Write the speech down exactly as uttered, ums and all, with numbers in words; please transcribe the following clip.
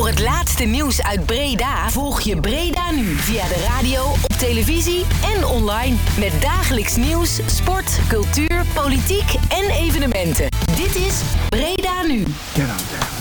Voor het laatste nieuws uit Breda volg je Breda Nu via de radio, op televisie en online. Met dagelijks nieuws, sport, cultuur, politiek en evenementen. Dit is Breda Nu. Get out there.